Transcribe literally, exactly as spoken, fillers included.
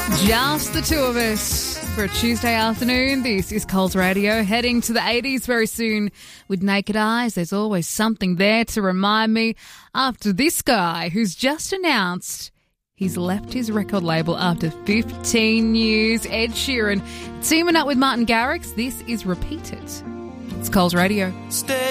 Just the two of us for a Tuesday afternoon. This is Coles Radio, heading to the eighties very soon with Naked Eyes. There's always something there to remind me after this guy who's just announced he's left his record label after fifteen years. Ed Sheeran teaming up with Martin Garrix. This is Repeat It. It's Coles Radio. Stay